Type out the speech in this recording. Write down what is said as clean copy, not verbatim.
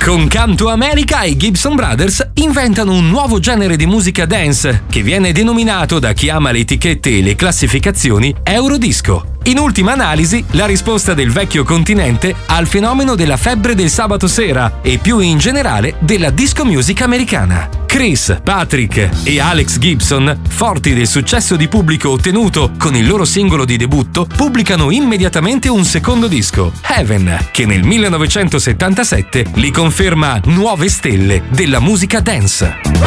Con Come to America i Gibson Brothers inventano un nuovo genere di musica dance che viene denominato da chi ama le etichette e le classificazioni Eurodisco. In ultima analisi, la risposta del vecchio continente al fenomeno della febbre del sabato sera e più in generale della disco music americana. Chris, Patrick e Alex Gibson, forti del successo di pubblico ottenuto con il loro singolo di debutto, pubblicano immediatamente un secondo disco, Heaven, che nel 1977 li conferma nuove stelle della musica dance.